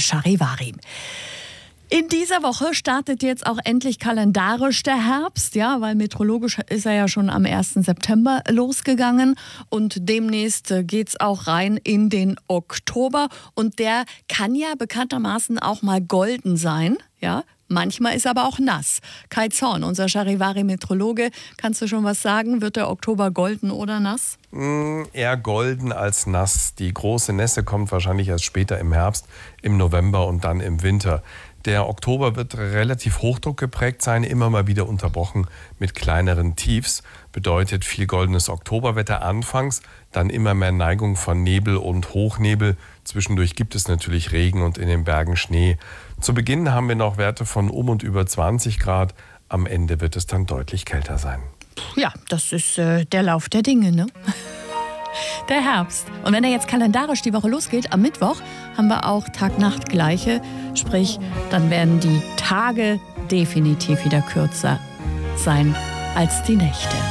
Charivari. In dieser Woche startet jetzt auch endlich kalendarisch der Herbst, ja, weil meteorologisch ist er ja schon am 1. September losgegangen und demnächst geht's auch rein in den Oktober und der kann ja bekanntermaßen auch mal golden sein, ja. Manchmal ist aber auch nass. Kai Zorn, unser Charivari-Meteorologe, kannst du schon was sagen? Wird der Oktober golden oder nass? Eher golden als nass. Die große Nässe kommt wahrscheinlich erst später im Herbst, im November und dann im Winter. Der Oktober wird relativ hochdruckgeprägt sein, immer mal wieder unterbrochen mit kleineren Tiefs. Bedeutet viel goldenes Oktoberwetter anfangs, dann immer mehr Neigung von Nebel und Hochnebel. Zwischendurch gibt es natürlich Regen und in den Bergen Schnee. Zu Beginn haben wir noch Werte von und über 20 Grad. Am Ende wird es dann deutlich kälter sein. Ja, das ist der Lauf der Dinge, ne? Der Herbst. Und wenn er jetzt kalendarisch die Woche losgeht, am Mittwoch haben wir auch Tag-Nacht-Gleiche. Sprich, dann werden die Tage definitiv wieder kürzer sein als die Nächte.